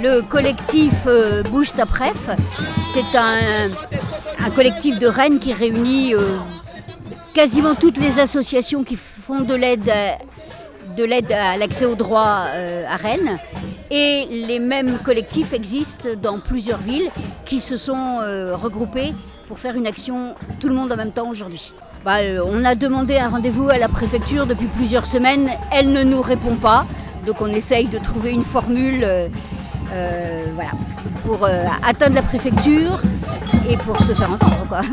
Le collectif Bouge ta Préf, c'est un collectif de Rennes qui réunit quasiment toutes les associations qui font de l'aide à l'accès au droit à Rennes. Et les mêmes collectifs existent dans plusieurs villes qui se sont regroupés pour faire une action tout le monde en même temps aujourd'hui. On a demandé un rendez-vous à la préfecture depuis plusieurs semaines, elle ne nous répond pas. Donc on essaye de trouver une formule pour atteindre la préfecture et pour se faire entendre, quoi.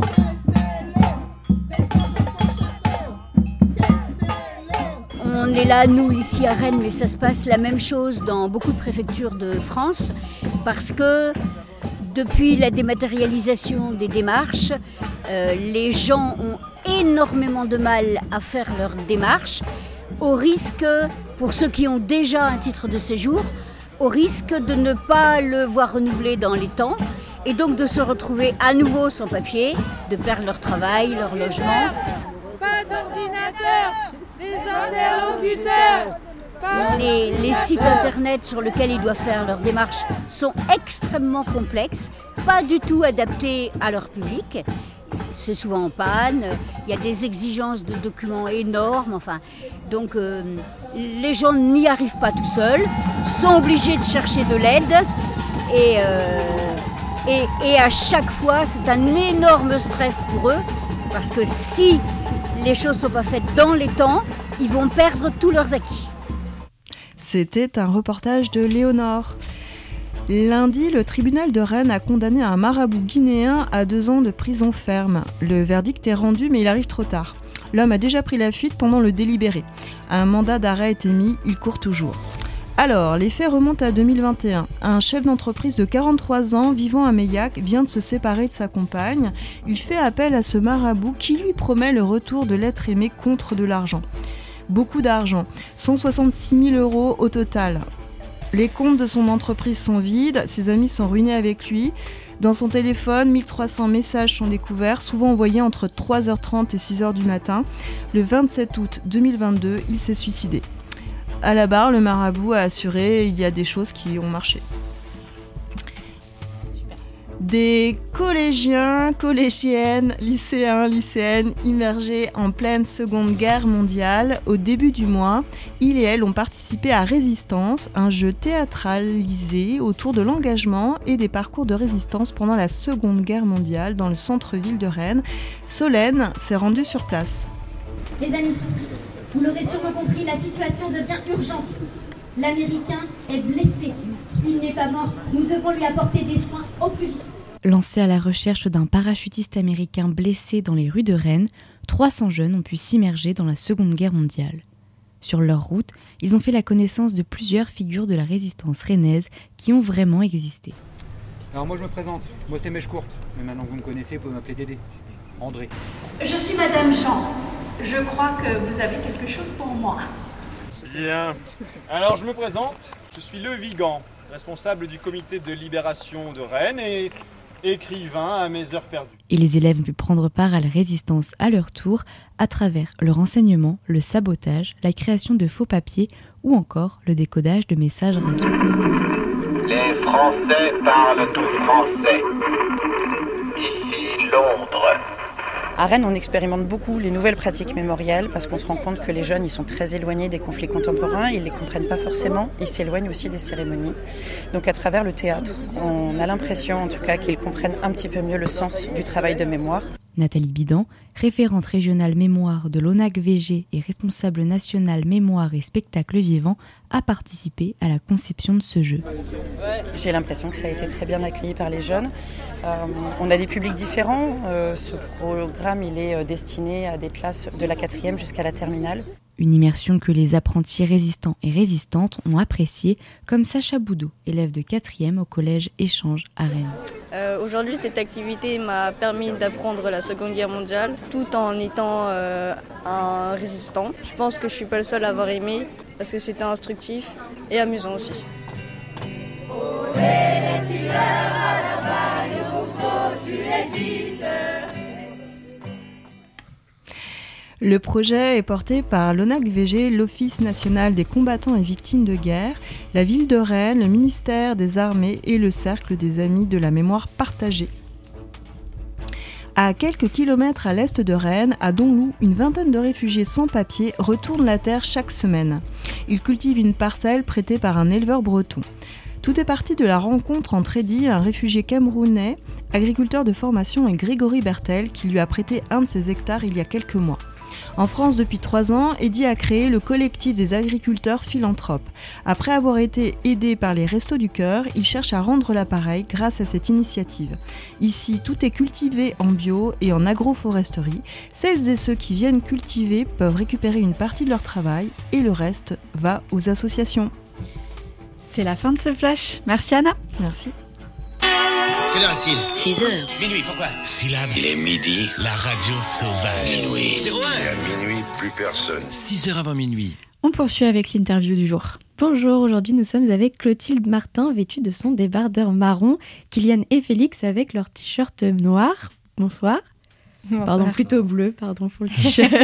On est là, nous, ici à Rennes, mais ça se passe la même chose dans beaucoup de préfectures de France, parce que depuis la dématérialisation des démarches, les gens ont énormément de mal à faire leurs démarches, au risque, pour ceux qui ont déjà un titre de séjour, au risque de ne pas le voir renouvelé dans les temps, et donc de se retrouver à nouveau sans papier, de perdre leur travail, leur logement. Pas d'ordinateur, des interlocuteurs. Les sites internet sur lesquels ils doivent faire leurs démarches sont extrêmement complexes, pas du tout adaptés à leur public. C'est souvent en panne, il y a des exigences de documents énormes, donc les gens n'y arrivent pas tout seuls, sont obligés de chercher de l'aide et à chaque fois c'est un énorme stress pour eux parce que si les choses ne sont pas faites dans les temps, ils vont perdre tous leurs acquis. C'était un reportage de Léonore. Lundi, le tribunal de Rennes a condamné un marabout guinéen à 2 ans de prison ferme. Le verdict est rendu, mais il arrive trop tard. L'homme a déjà pris la fuite pendant le délibéré. Un mandat d'arrêt a été mis, il court toujours. Alors, les faits remontent à 2021. Un chef d'entreprise de 43 ans vivant à Meillac vient de se séparer de sa compagne. Il fait appel à ce marabout qui lui promet le retour de l'être aimé contre de l'argent. Beaucoup d'argent, 166 000 € au total. Les comptes de son entreprise sont vides, ses amis sont ruinés avec lui. Dans son téléphone, 1300 messages sont découverts, souvent envoyés entre 3h30 et 6h du matin. Le 27 août 2022, il s'est suicidé. À la barre, le marabout a assuré qu'il y a des choses qui ont marché. Des collégiens, collégiennes, lycéens, lycéennes immergés en pleine Seconde Guerre mondiale. Au début du mois, ils et elles ont participé à Résistance, un jeu théâtralisé autour de l'engagement et des parcours de résistance pendant la Seconde Guerre mondiale dans le centre-ville de Rennes. Solène s'est rendue sur place. Les amis, vous l'aurez sûrement compris, la situation devient urgente. L'Américain est blessé. S'il n'est pas mort, nous devons lui apporter des soins au plus vite. Lancés à la recherche d'un parachutiste américain blessé dans les rues de Rennes, 300 jeunes ont pu s'immerger dans la Seconde Guerre mondiale. Sur leur route, ils ont fait la connaissance de plusieurs figures de la résistance rennaise qui ont vraiment existé. Alors moi je me présente, moi c'est Mèche Courte, mais maintenant que vous me connaissez, vous pouvez m'appeler Dédé. André. Je suis Madame Jean. Je crois que vous avez quelque chose pour moi. Bien. Alors je me présente, je suis Le Vigan, responsable du comité de libération de Rennes et écrivain à mes heures perdues. Et les élèves ont pu prendre part à la résistance à leur tour à travers le renseignement, le sabotage, la création de faux papiers ou encore le décodage de messages radio. Les Français parlent tous français. Ici Londres. À Rennes, on expérimente beaucoup les nouvelles pratiques mémorielles parce qu'on se rend compte que les jeunes, ils sont très éloignés des conflits contemporains, ils ne les comprennent pas forcément, ils s'éloignent aussi des cérémonies. Donc à travers le théâtre, on a l'impression en tout cas qu'ils comprennent un petit peu mieux le sens du travail de mémoire. Nathalie Bidan, référente régionale mémoire de l'ONAC-VG et responsable nationale mémoire et spectacle vivant, a participé à la conception de ce jeu. J'ai l'impression que ça a été très bien accueilli par les jeunes. On a des publics différents. Ce programme il est destiné à des classes de la 4e jusqu'à la terminale. Une immersion que les apprentis résistants et résistantes ont appréciée, comme Sacha Boudot, élève de 4e au collège Échange à Rennes. Aujourd'hui, cette activité m'a permis d'apprendre la Seconde Guerre mondiale tout en étant un résistant. Je pense que je ne suis pas le seul à avoir aimé parce que c'était instructif et amusant aussi. Le projet est porté par l'ONAC-VG, l'Office national des combattants et victimes de guerre, la ville de Rennes, le ministère des Armées et le Cercle des Amis de la Mémoire partagée. À quelques kilomètres à l'est de Rennes, à Donloup, une vingtaine de réfugiés sans papier retournent la terre chaque semaine. Ils cultivent une parcelle prêtée par un éleveur breton. Tout est parti de la rencontre entre Eddy, un réfugié camerounais, agriculteur de formation, et Grégory Bertel, qui lui a prêté un de ses hectares il y a quelques mois. En France, depuis 3 ans, Eddy a créé le collectif des agriculteurs philanthropes. Après avoir été aidé par les Restos du Cœur, il cherche à rendre l'appareil grâce à cette initiative. Ici, tout est cultivé en bio et en agroforesterie. Celles et ceux qui viennent cultiver peuvent récupérer une partie de leur travail et le reste va aux associations. C'est la fin de ce flash. Merci Anna. Merci. Quelle heure est-il ? 6 heures. Minuit, pourquoi ? Syllabe. Il est midi. La radio sauvage. Minuit. 01. Et à minuit, plus personne. 6 heures avant minuit. On poursuit avec l'interview du jour. Bonjour, aujourd'hui nous sommes avec Clotilde Martin, vêtue de son débardeur marron, Kylian et Félix avec leur t-shirt noir. Bonsoir. Bonsoir. Pardon, plutôt bleu, pardon pour le t-shirt.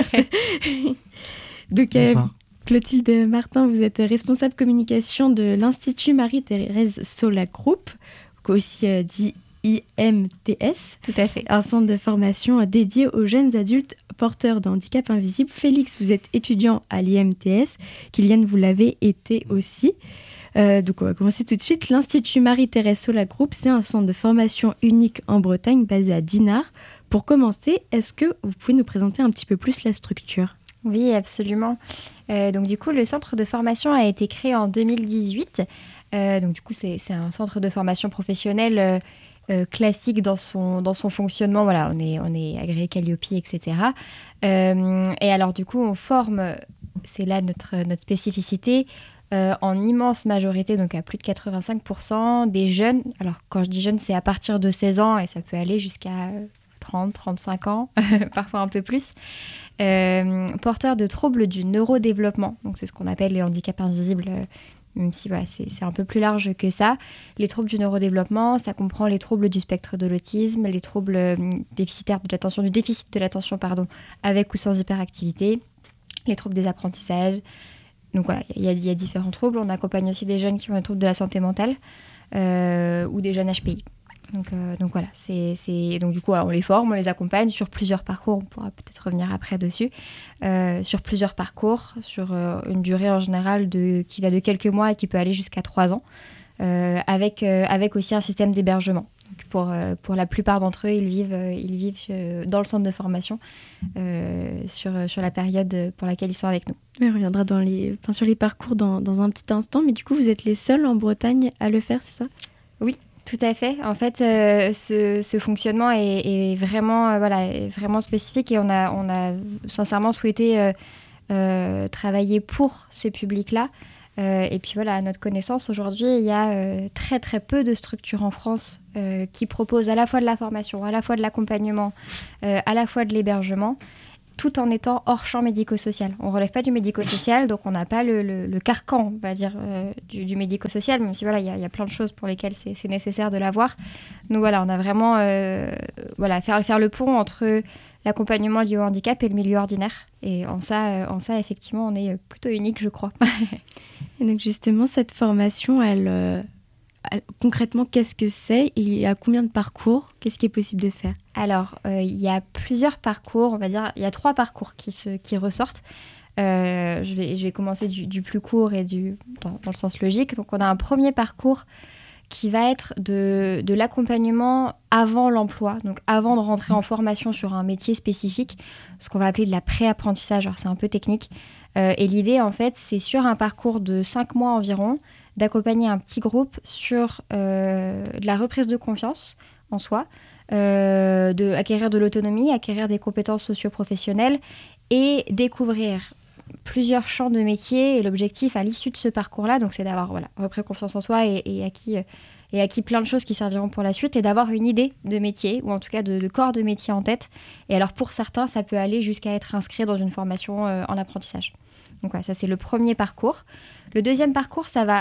Donc, Clotilde Martin, vous êtes responsable communication de l'Institut Marie-Thérèse Sola Group, aussi dit IMTS. Tout à fait. Un centre de formation dédié aux jeunes adultes porteurs de handicap invisible. Félix, vous êtes étudiant à l'IMTS. Kylian, vous l'avez été aussi. Donc on va commencer tout de suite. L'Institut Marie-Thérèse Sola Group, c'est un centre de formation unique en Bretagne basé à Dinard. Pour commencer, est-ce que vous pouvez nous présenter un petit peu plus la structure ? Oui, absolument. Donc du coup, le centre de formation a été créé en 2018. Donc du coup, c'est un centre de formation professionnelle classique dans son fonctionnement. Voilà, on est agréé Calliope, etc. Et alors du coup, on forme, c'est là notre spécificité, en immense majorité, donc à plus de 85%, des jeunes. Alors quand je dis jeunes, c'est à partir de 16 ans et ça peut aller jusqu'à 30, 35 ans, parfois un peu plus. Porteurs de troubles du neurodéveloppement. Donc c'est ce qu'on appelle les handicaps invisibles, même si c'est un peu plus large que ça. Les troubles du neurodéveloppement, ça comprend les troubles du spectre de l'autisme, les troubles déficitaires de l'attention, du déficit de l'attention, avec ou sans hyperactivité, les troubles des apprentissages. Donc voilà, il y a différents troubles. On accompagne aussi des jeunes qui ont des troubles de la santé mentale ou des jeunes HPI. Donc voilà, donc du coup on les forme, on les accompagne sur plusieurs parcours, on pourra peut-être revenir après dessus, sur plusieurs parcours, sur une durée en général qui va de quelques mois et qui peut aller jusqu'à 3 ans, avec aussi un système d'hébergement. Donc pour la plupart d'entre eux, ils vivent dans le centre de formation sur la période pour laquelle ils sont avec nous. On reviendra sur les parcours dans un petit instant, mais du coup vous êtes les seuls en Bretagne à le faire, c'est ça ? Oui. Tout à fait. En fait, ce fonctionnement est vraiment spécifique et on a sincèrement souhaité travailler pour ces publics-là. Et puis voilà, à notre connaissance, aujourd'hui, il y a très très peu de structures en France qui proposent à la fois de la formation, à la fois de l'accompagnement, à la fois de l'hébergement, tout en étant hors champ médico-social. On ne relève pas du médico-social, donc on n'a pas le carcan, on va dire, du médico-social, même si voilà, il y a plein de choses pour lesquelles c'est nécessaire de l'avoir. Donc voilà, on a vraiment faire le pont entre l'accompagnement lié au handicap et le milieu ordinaire. Et en ça, effectivement, on est plutôt unique, je crois. Et donc justement, cette formation, concrètement, qu'est-ce que c'est ? Il y a combien de parcours ? Qu'est-ce qui est possible de faire ? Alors, il y a plusieurs parcours, on va dire, il y a 3 parcours qui ressortent. Je vais commencer du plus court et dans le sens logique. Donc, on a un premier parcours qui va être de l'accompagnement avant l'emploi, donc avant de rentrer en formation sur un métier spécifique, ce qu'on va appeler de la pré-apprentissage. Alors, c'est un peu technique. Et l'idée, en fait, c'est sur un parcours de 5 mois environ, d'accompagner un petit groupe sur de la reprise de confiance en soi, acquérir de l'autonomie, acquérir des compétences socio-professionnelles et découvrir plusieurs champs de métiers. Et l'objectif à l'issue de ce parcours-là, donc, c'est d'avoir repris confiance en soi et acquis plein de choses qui serviront pour la suite et d'avoir une idée de métier ou en tout cas de corps de métier en tête. Et alors pour certains, ça peut aller jusqu'à être inscrit dans une formation en apprentissage. Donc voilà, ça c'est le premier parcours. Le deuxième parcours, ça va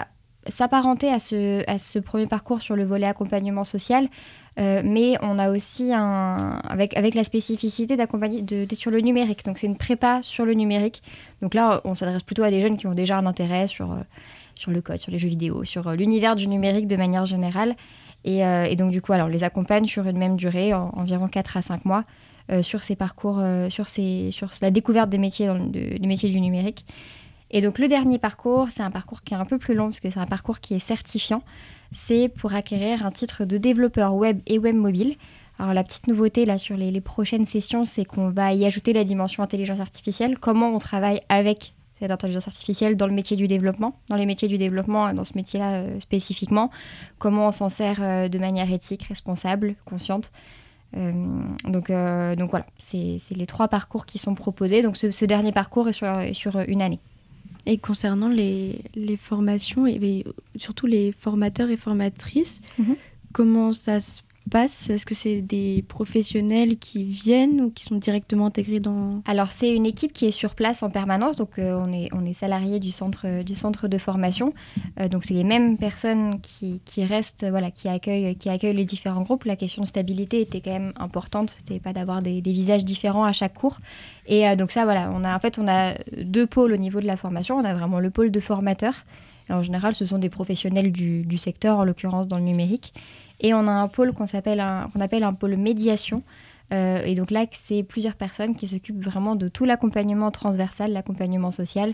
s'apparenter à ce premier parcours sur le volet accompagnement social, mais on a aussi avec la spécificité d'accompagner sur le numérique. Donc c'est une prépa sur le numérique. Donc là, on s'adresse plutôt à des jeunes qui ont déjà un intérêt sur le code, sur les jeux vidéo, sur l'univers du numérique de manière générale. Et donc du coup, alors, on les accompagne sur une même durée, environ 4 à 5 mois, sur ces parcours, sur la découverte des métiers, des métiers du numérique. Et donc le dernier parcours, c'est un parcours qui est un peu plus long, parce que c'est un parcours qui est certifiant. C'est pour acquérir un titre de développeur web et web mobile. Alors la petite nouveauté là sur les prochaines sessions, c'est qu'on va y ajouter la dimension intelligence artificielle. Comment on travaille avec cette intelligence artificielle dans le métier du développement, dans les métiers du développement, dans ce métier-là spécifiquement. Comment on s'en sert de manière éthique, responsable, consciente. Donc voilà, c'est les 3 parcours qui sont proposés. Donc ce dernier parcours est sur une année. Et concernant les formations, et surtout les formateurs et formatrices, comment ça se passe ? Est-ce que c'est des professionnels qui viennent ou qui sont directement intégrés dans... Alors c'est une équipe qui est sur place en permanence, donc on est salarié du centre de formation. Donc c'est les mêmes personnes qui restent, qui accueillent les différents groupes. La question de stabilité était quand même importante, c'était pas d'avoir des visages différents à chaque cours. Et donc ça, on a 2 pôles au niveau de la formation. On a vraiment le pôle de formateurs. Et en général, ce sont des professionnels du secteur, en l'occurrence dans le numérique. Et on a un pôle qu'on appelle un pôle médiation. Et donc là, c'est plusieurs personnes qui s'occupent vraiment de tout l'accompagnement transversal, l'accompagnement social,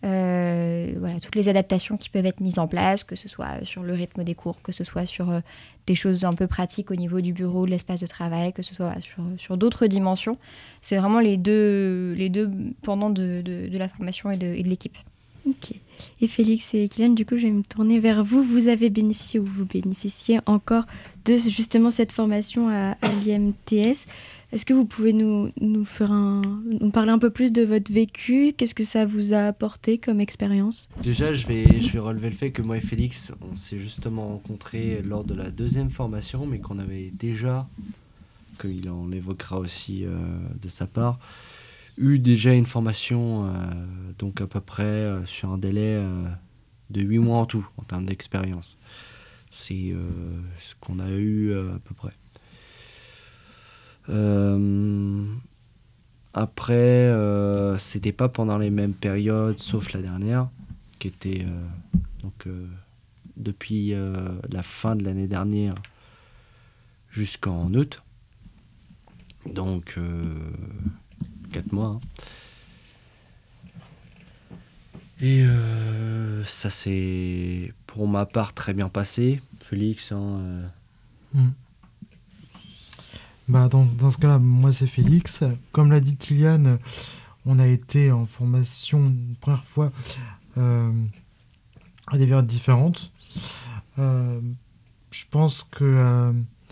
toutes les adaptations qui peuvent être mises en place, que ce soit sur le rythme des cours, que ce soit sur des choses un peu pratiques au niveau du bureau, de l'espace de travail, que ce soit sur d'autres dimensions. C'est vraiment les deux pendant de la formation et de l'équipe. Ok. Et Félix et Kylian, du coup, je vais me tourner vers vous. Vous avez bénéficié ou vous bénéficiez encore de justement cette formation à l'IMTS. Est-ce que vous pouvez nous parler un peu plus de votre vécu ? Qu'est-ce que ça vous a apporté comme expérience ? Déjà, je vais relever le fait que moi et Félix, on s'est justement rencontrés lors de la 2e formation, mais qu'on avait déjà, qu'il en évoquera aussi de sa part, eu déjà une formation, donc à peu près sur un délai de 8 mois en tout, en termes d'expérience. C'est ce qu'on a eu à peu près. Après, c'était pas pendant les mêmes périodes, sauf la dernière, qui était depuis la fin de l'année dernière jusqu'en août. Donc 4 mois. Hein. Et ça s'est, pour ma part, très bien passé. Félix, Dans ce cas-là, moi c'est Félix. Comme l'a dit Kylian, on a été en formation une première fois à des périodes différentes. Je pense que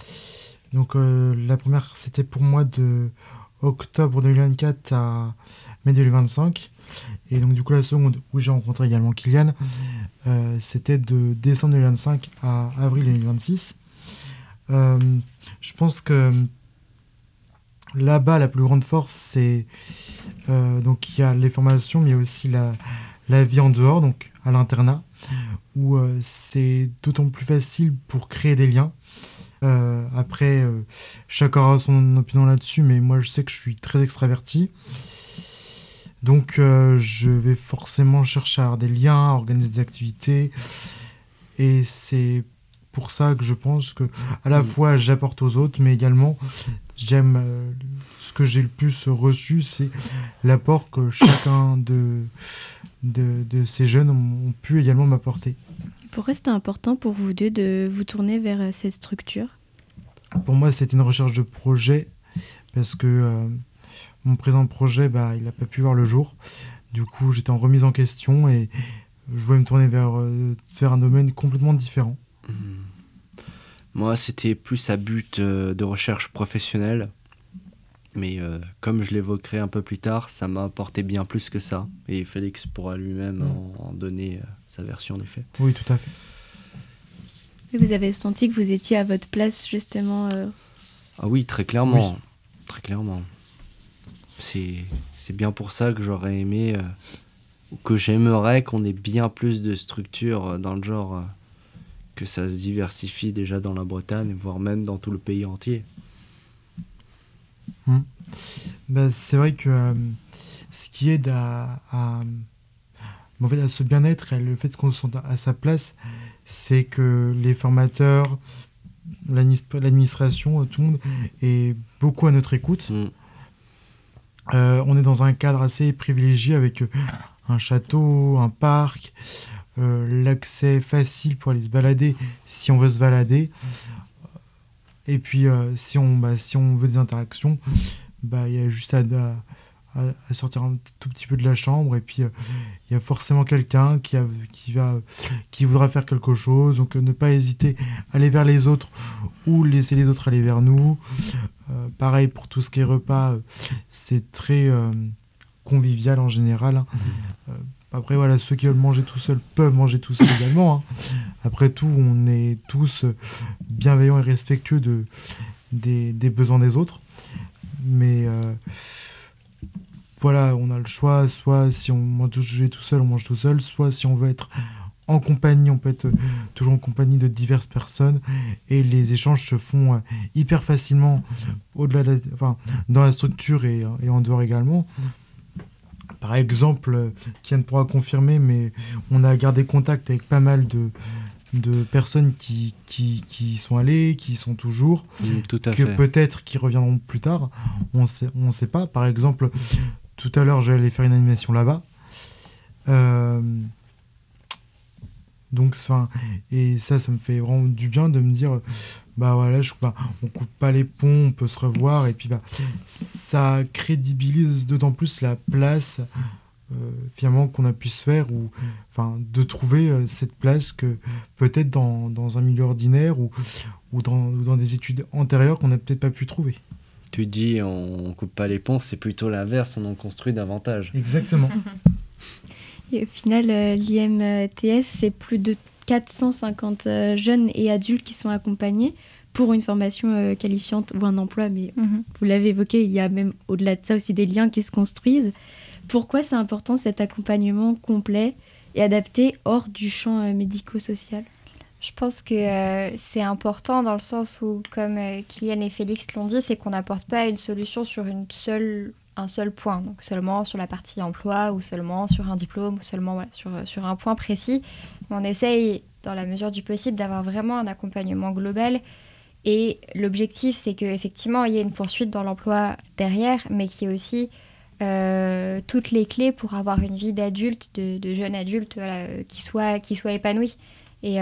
la première, c'était pour moi de octobre 2024 à mai 2025. Et donc du coup la seconde, où j'ai rencontré également Kylian, c'était de décembre 2025 à avril 2026. Je pense que là-bas, la plus grande force, c'est donc il y a les formations, mais il y a aussi la vie en dehors, donc à l'internat, où c'est d'autant plus facile pour créer des liens. Après, chacun aura son opinion là-dessus, mais moi je sais que je suis très extraverti. Donc je vais forcément chercher à avoir des liens, à organiser des activités. Et c'est pour ça que je pense que à la fois j'apporte aux autres, mais également j'aime ce que j'ai le plus reçu, c'est l'apport que chacun de ces jeunes ont pu également m'apporter. Pourquoi c'était important pour vous deux de vous tourner vers cette structure ? Pour moi, c'était une recherche de projet, parce que mon présent projet, il n'a pas pu voir le jour. Du coup, j'étais en remise en question et je voulais me tourner vers un domaine complètement différent. Moi, c'était plus à but de recherche professionnelle. Mais comme je l'évoquerai un peu plus tard, ça m'a apporté bien plus que ça. Et Félix pourra lui-même en donner sa version des faits. Oui, tout à fait. Et vous avez senti que vous étiez à votre place, justement Ah oui, très clairement. Oui. Très clairement. C'est bien pour ça que j'aurais aimé que j'aimerais qu'on ait bien plus de structures dans le genre, que ça se diversifie déjà dans la Bretagne, voire même dans tout le pays entier. C'est vrai que ce qui aide en fait, à ce bien-être et le fait qu'on se sente à sa place, c'est que les formateurs, l'administration, tout le monde est beaucoup à notre écoute. On est dans un cadre assez privilégié avec un château, un parc, l'accès facile pour aller se balader si on veut se balader. Et puis si on veut des interactions, il y a juste à sortir un tout petit peu de la chambre, et puis il y a forcément quelqu'un qui voudra faire quelque chose. Donc ne pas hésiter à aller vers les autres ou laisser les autres aller vers nous. Pareil pour tout ce qui est repas, c'est très convivial en général. Après voilà, ceux qui veulent manger tout seuls peuvent manger tout seuls également. Après tout, on est tous bienveillants et respectueux des besoins des autres. Mais voilà, on a le choix, soit si on mange tout seul, on mange tout seul, soit si on veut être en compagnie, on peut être toujours en compagnie de diverses personnes, et les échanges se font hyper facilement dans la structure et en dehors également. Par exemple, Kian pourra confirmer, mais on a gardé contact avec pas mal de personnes qui sont allées, qui sont toujours, tout à que fait. Peut-être qui reviendront plus tard, on sait pas. Par exemple, tout à l'heure, je vais aller faire une animation là-bas. Donc, et ça me fait vraiment du bien de me dire, voilà, on coupe pas les ponts, on peut se revoir, et puis ça crédibilise d'autant plus la place finalement qu'on a pu se faire, de trouver cette place que peut-être dans un milieu ordinaire ou dans des études antérieures qu'on n'a peut-être pas pu trouver. Tu dis on coupe pas les ponts, c'est plutôt l'inverse, on en construit davantage. Exactement. Et au final, l'IMTS, c'est plus de 450 jeunes et adultes qui sont accompagnés pour une formation qualifiante ou un emploi. Mais vous l'avez évoqué, il y a même au-delà de ça aussi des liens qui se construisent. Pourquoi c'est important cet accompagnement complet et adapté hors du champ médico-social ? Je pense que c'est important dans le sens où, comme Kylian et Félix l'ont dit, c'est qu'on n'apporte pas une solution sur un seul point, donc seulement sur la partie emploi ou seulement sur un diplôme ou seulement sur un point précis. On essaye, dans la mesure du possible, d'avoir vraiment un accompagnement global. Et l'objectif, c'est qu'effectivement, il y ait une poursuite dans l'emploi derrière, mais qu'il y ait aussi toutes les clés pour avoir une vie d'adulte, de jeune adulte, qui soit épanouie. Et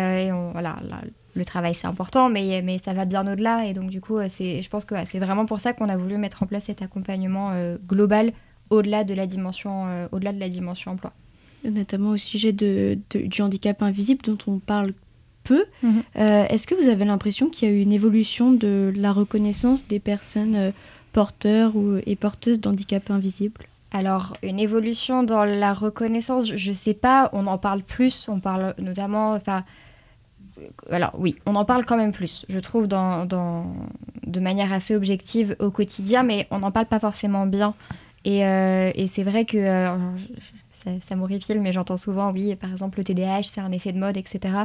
le travail, c'est important, mais ça va bien au-delà. Et donc, du coup, je pense que c'est vraiment pour ça qu'on a voulu mettre en place cet accompagnement global au-delà de la dimension emploi. Notamment au sujet du handicap invisible dont on parle peu. Est-ce que vous avez l'impression qu'il y a eu une évolution de la reconnaissance des personnes porteurs et porteuses d'handicap invisible ? Alors, une évolution dans la reconnaissance, je ne sais pas, on en parle plus, on parle notamment... Alors oui, on en parle quand même plus, je trouve, de manière assez objective au quotidien, mais on n'en parle pas forcément bien. Et c'est vrai que, ça m'horripile, mais j'entends souvent, oui, par exemple, le TDAH, c'est un effet de mode, etc.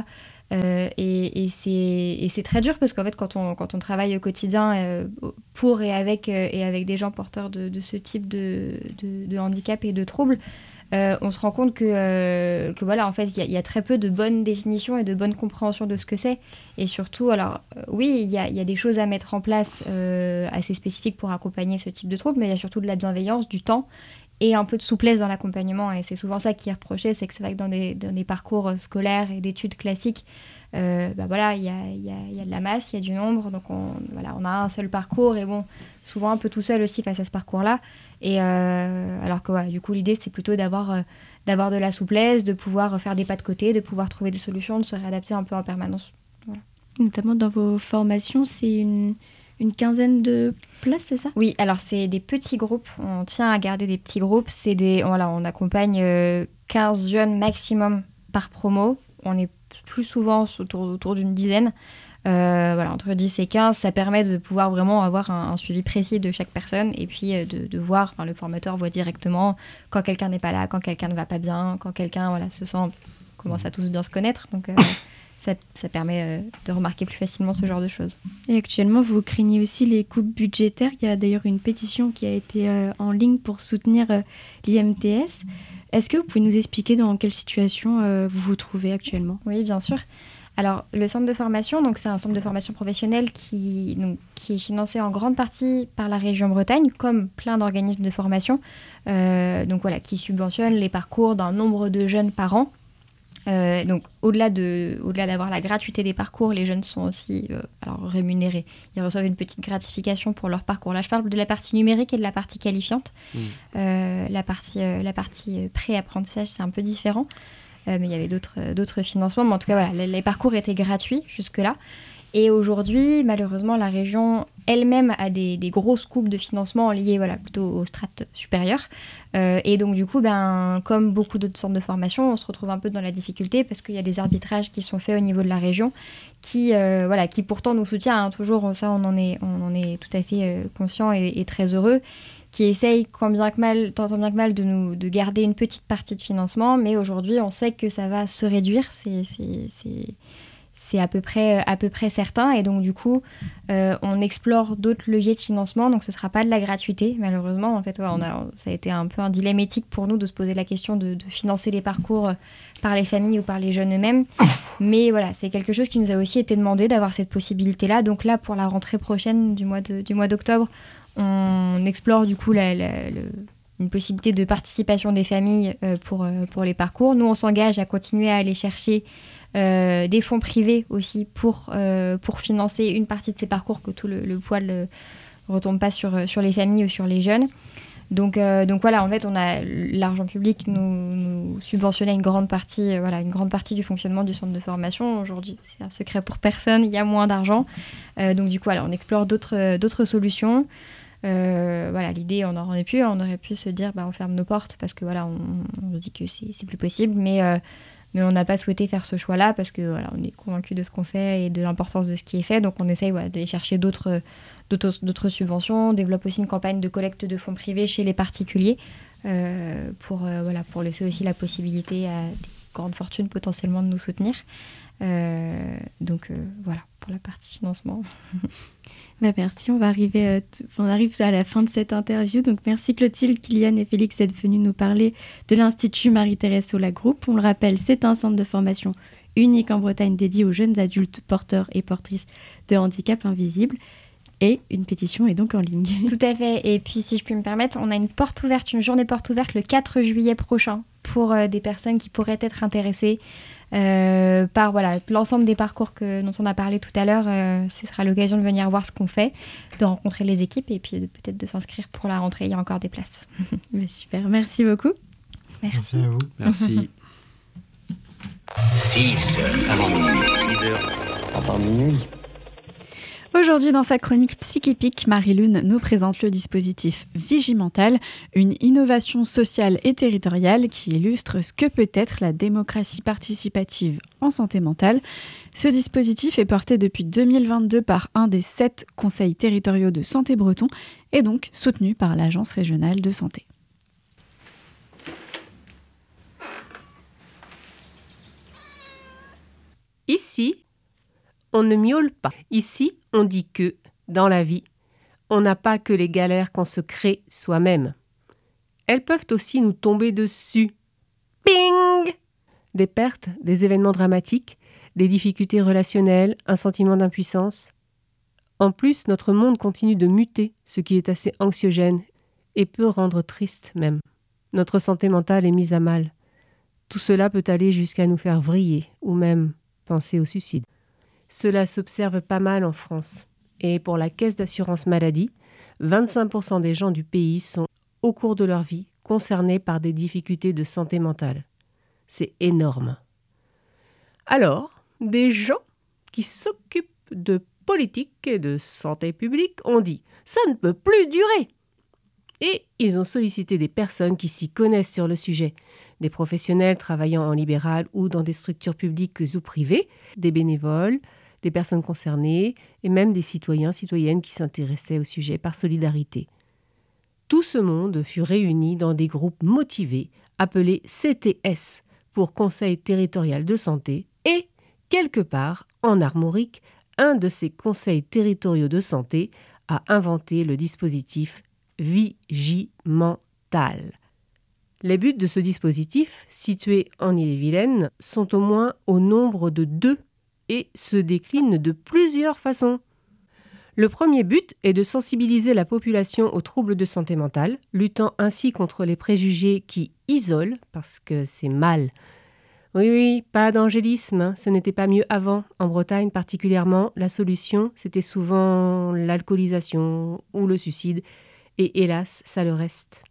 Et c'est très dur parce qu'en fait, quand on travaille au quotidien pour et avec des gens porteurs de ce type de handicap et de troubles, on se rend compte que voilà, en fait, il y a très peu de bonnes définitions et de bonne compréhension de ce que c'est. Et surtout, alors, oui, il y a des choses à mettre en place assez spécifiques pour accompagner ce type de troubles, mais il y a surtout de la bienveillance, du temps et un peu de souplesse dans l'accompagnement. Et c'est souvent ça qui est reproché, c'est que c'est vrai que dans des parcours scolaires et d'études classiques, voilà, il y a de la masse, il y a du nombre, donc on a un seul parcours et bon, souvent un peu tout seul aussi face à ce parcours-là. Et alors que du coup, l'idée, c'est plutôt d'avoir de la souplesse, de pouvoir faire des pas de côté, de pouvoir trouver des solutions, de se réadapter un peu en permanence. Voilà. Notamment dans vos formations, c'est une quinzaine de places, c'est ça ? Oui, alors c'est des petits groupes. On tient à garder des petits groupes. On accompagne 15 jeunes maximum par promo. On est plus souvent autour d'une dizaine. Entre 10 et 15, ça permet de pouvoir vraiment avoir un suivi précis de chaque personne et puis de voir, le formateur voit directement quand quelqu'un n'est pas là, quand quelqu'un ne va pas bien, quand quelqu'un se sent, commence à tous bien se connaître. Donc ça permet de remarquer plus facilement ce genre de choses. Et actuellement, vous craignez aussi les coupes budgétaires. Il y a d'ailleurs une pétition qui a été en ligne pour soutenir l'IMTS. Est-ce que vous pouvez nous expliquer dans quelle situation vous vous trouvez actuellement ? Oui, bien sûr. Alors, le centre de formation, c'est un centre de formation professionnelle qui est financé en grande partie par la région Bretagne, comme plein d'organismes de formation, qui subventionnent les parcours d'un nombre de jeunes par an. Au-delà d'avoir la gratuité des parcours, les jeunes sont aussi rémunérés. Ils reçoivent une petite gratification pour leur parcours. Là, je parle de la partie numérique et de la partie qualifiante. La partie pré-apprentissage, c'est un peu différent. Mais il y avait d'autres financements. Mais en tout cas, les parcours étaient gratuits jusque-là. Et aujourd'hui, malheureusement, la région elle-même a des grosses coupes de financement liées plutôt aux strates supérieures. Et donc, du coup, comme beaucoup d'autres centres de formation, on se retrouve un peu dans la difficulté parce qu'il y a des arbitrages qui sont faits au niveau de la région qui pourtant nous soutient. Toujours, ça, on en est tout à fait conscient et très heureux, qui essaye tant bien que mal de garder une petite partie de financement. Mais aujourd'hui, on sait que ça va se réduire. C'est à peu près certain. Et donc, du coup, on explore d'autres leviers de financement. Donc, ce ne sera pas de la gratuité, malheureusement. En fait, ça a été un peu un dilemme éthique pour nous de se poser la question de financer les parcours par les familles ou par les jeunes eux-mêmes. Mais voilà, c'est quelque chose qui nous a aussi été demandé d'avoir cette possibilité-là. Donc là, pour la rentrée prochaine du mois d'octobre, on explore du coup une possibilité de participation des familles pour les parcours. Nous, on s'engage à continuer à aller chercher des fonds privés aussi pour financer une partie de ces parcours, que tout le poids ne retombe pas sur les familles ou sur les jeunes. Donc voilà, en fait, on a l'argent public nous subventionnait une grande partie du fonctionnement du centre de formation. Aujourd'hui, c'est un secret pour personne, il y a moins d'argent. Donc du coup, on explore d'autres solutions. L'idée, on aurait pu se dire on ferme nos portes parce que on se dit que c'est plus possible, mais on n'a pas souhaité faire ce choix-là parce que on est convaincu de ce qu'on fait et de l'importance de ce qui est fait. Donc on essaye d'aller chercher d'autres subventions. On développe aussi une campagne de collecte de fonds privés chez les particuliers pour laisser aussi la possibilité à des grandes fortunes potentiellement de nous soutenir. Voilà pour la partie financement. Merci, on arrive à la fin de cette interview. Donc merci Clotilde, Kylian et Félix d'être venus nous parler de l'Institut Marie-Thérèse Sola Group. On le rappelle, c'est un centre de formation unique en Bretagne dédié aux jeunes adultes porteurs et portrices de handicap invisible. Et une pétition est donc en ligne. Tout à fait. Et puis, si je puis me permettre, on a une journée porte ouverte le 4 juillet prochain pour des personnes qui pourraient être intéressées par l'ensemble des parcours dont on a parlé tout à l'heure. Ce sera l'occasion de venir voir ce qu'on fait, de rencontrer les équipes et puis peut-être de s'inscrire pour la rentrée. Il y a encore des places. Super, merci beaucoup. Merci à vous. Merci. 6 heures avant minuit. 6 heures avant minuit. Aujourd'hui, dans sa chronique Psychépique, Marie-Lune nous présente le dispositif Vigimental, une innovation sociale et territoriale qui illustre ce que peut être la démocratie participative en santé mentale. Ce dispositif est porté depuis 2022 par un des 7 conseils territoriaux de santé bretons et donc soutenu par l'Agence régionale de santé. Ici, on ne miaule pas. Ici, on dit que, dans la vie, on n'a pas que les galères qu'on se crée soi-même. Elles peuvent aussi nous tomber dessus. Ping ! Des pertes, des événements dramatiques, des difficultés relationnelles, un sentiment d'impuissance. En plus, notre monde continue de muter, ce qui est assez anxiogène et peut rendre triste même. Notre santé mentale est mise à mal. Tout cela peut aller jusqu'à nous faire vriller ou même penser au suicide. Cela s'observe pas mal en France. Et pour la caisse d'assurance maladie, 25% des gens du pays sont, au cours de leur vie, concernés par des difficultés de santé mentale. C'est énorme. Alors, des gens qui s'occupent de politique et de santé publique ont dit « ça ne peut plus durer !» Et ils ont sollicité des personnes qui s'y connaissent sur le sujet, des professionnels travaillant en libéral ou dans des structures publiques ou privées, des bénévoles, des personnes concernées et même des citoyens, citoyennes qui s'intéressaient au sujet par solidarité. Tout ce monde fut réuni dans des groupes motivés appelés CTS pour Conseil territorial de santé et, quelque part, en Armorique, un de ces conseils territoriaux de santé a inventé le dispositif Vigimental. Les buts de ce dispositif, situé en Ille-et-Vilaine, sont au moins au nombre de 2 et se déclinent de plusieurs façons. Le premier but est de sensibiliser la population aux troubles de santé mentale, luttant ainsi contre les préjugés qui isolent, parce que c'est mal. Oui, pas d'angélisme, ce n'était pas mieux avant. En Bretagne particulièrement, la solution, c'était souvent l'alcoolisation ou le suicide, et hélas, ça le reste.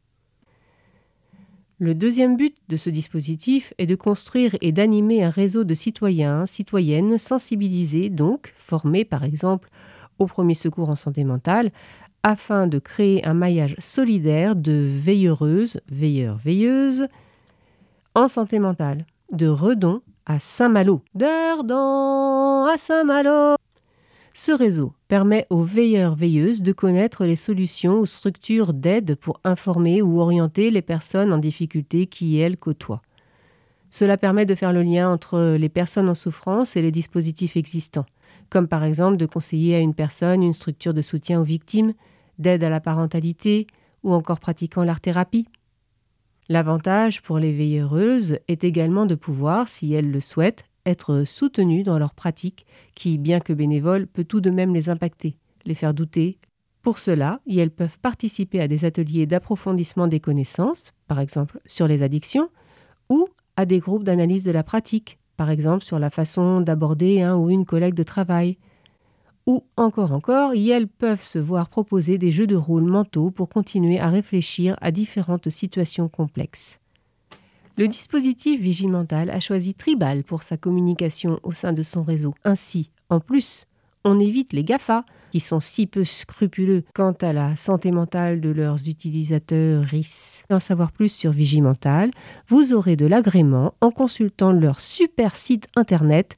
Le deuxième but de ce dispositif est de construire et d'animer un réseau de citoyens, citoyennes sensibilisés, donc formés par exemple au premier secours en santé mentale, afin de créer un maillage solidaire de veilleureuses, veilleurs-veilleuses en santé mentale, de Redon à Saint-Malo, d'Erdon à Saint-Malo. Ce réseau permet aux veilleurs-veilleuses de connaître les solutions ou structures d'aide pour informer ou orienter les personnes en difficulté qui, elles, côtoient. Cela permet de faire le lien entre les personnes en souffrance et les dispositifs existants, comme par exemple de conseiller à une personne une structure de soutien aux victimes, d'aide à la parentalité ou encore pratiquant l'art-thérapie. L'avantage pour les veilleureuses est également de pouvoir, si elles le souhaitent, être soutenues dans leur pratique qui, bien que bénévole, peut tout de même les impacter, les faire douter. Pour cela, elles peuvent participer à des ateliers d'approfondissement des connaissances, par exemple sur les addictions, ou à des groupes d'analyse de la pratique, par exemple sur la façon d'aborder un ou une collègue de travail. Ou encore, elles peuvent se voir proposer des jeux de rôle mentaux pour continuer à réfléchir à différentes situations complexes. Le dispositif Vigimental a choisi Tribal pour sa communication au sein de son réseau. Ainsi, en plus, on évite les GAFA, qui sont si peu scrupuleux quant à la santé mentale de leurs utilisateurs RIS. En savoir plus sur Vigimental, vous aurez de l'agrément en consultant leur super site internet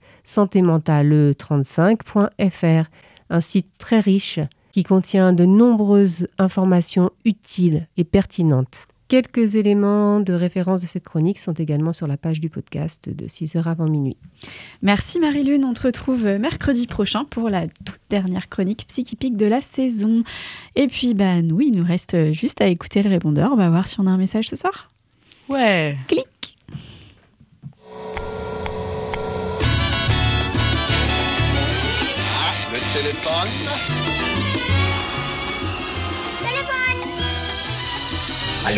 santémentale35.fr, un site très riche qui contient de nombreuses informations utiles et pertinentes. Quelques éléments de référence de cette chronique sont également sur la page du podcast de 6h avant minuit. Merci Marie-Lune, on te retrouve mercredi prochain pour la toute dernière chronique psychipique de la saison. Et puis nous, il nous reste juste à écouter le répondeur, on va voir si on a un message ce soir. Ouais. Clic. Le téléphone. Allô?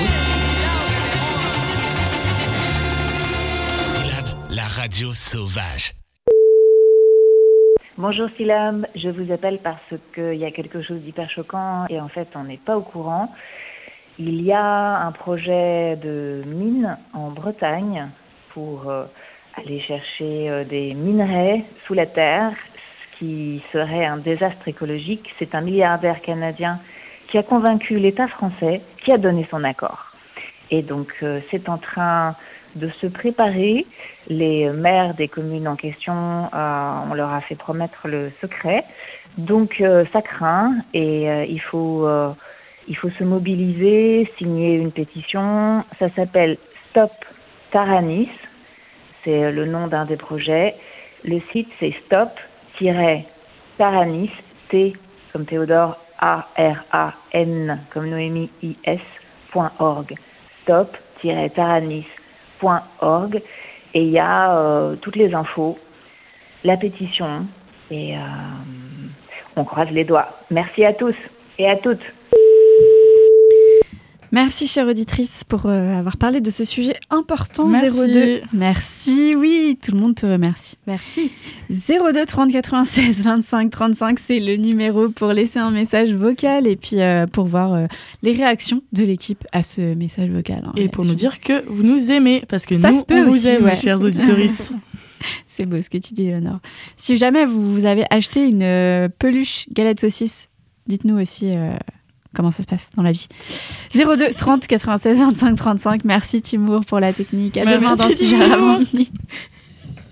Syllab, la radio sauvage. Bonjour Syllab, je vous appelle parce qu'il y a quelque chose d'hyper choquant et en fait on n'est pas au courant. Il y a un projet de mine en Bretagne pour aller chercher des minerais sous la terre, ce qui serait un désastre écologique. C'est un milliardaire canadien qui a convaincu l'État français, qui a donné son accord. Et donc, c'est en train de se préparer. Les maires des communes en question, on leur a fait promettre le secret. Donc, ça craint et il faut se mobiliser, signer une pétition. Ça s'appelle Stop Taranis. C'est le nom d'un des projets. Le site, c'est stop-taranis, T comme Théodore, A-R-A-N comme Noémie I-S.org. Stop-taranis.org. Et il y a toutes les infos, la pétition, et on croise les doigts. Merci à tous et à toutes. Merci chère auditrice pour avoir parlé de ce sujet important. Merci. 02. Merci, oui, tout le monde te remercie. Merci. 02 30 96 25 35, c'est le numéro pour laisser un message vocal et puis pour voir les réactions de l'équipe à ce message vocal. Et pour nous dire que vous nous aimez, parce que ça nous, on vous aime, mes chers auditrices. C'est beau ce que tu dis, Léonore. Si jamais vous avez acheté une peluche galette saucisse, dites-nous aussi... comment ça se passe dans la vie. 02 30 96 25 35. Merci Timour pour la technique. À demain dans 6h avant minuit.